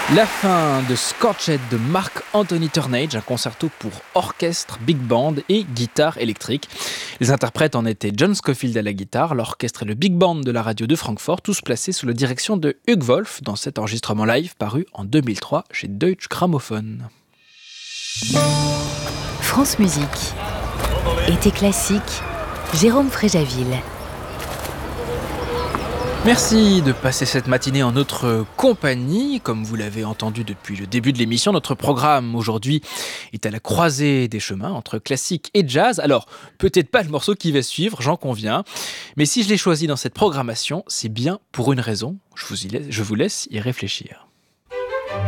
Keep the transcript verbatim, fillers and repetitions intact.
La fin de Scorched de Marc-Anthony Turnage, un concerto pour orchestre, big band et guitare électrique. Les interprètes en étaient John Scofield à la guitare, l'orchestre et le big band de la radio de Francfort, tous placés sous la direction de Hugues Wolf dans cet enregistrement live paru en deux mille trois chez Deutsche Grammophon. France Musique. Été classique, Jérôme Fréjaville. Merci de passer cette matinée en notre compagnie. Comme vous l'avez entendu depuis le début de l'émission, notre programme aujourd'hui est à la croisée des chemins entre classique et jazz. Alors, peut-être pas le morceau qui va suivre, j'en conviens, mais si je l'ai choisi dans cette programmation, c'est bien pour une raison. Je vous, y laisse, je vous laisse y réfléchir.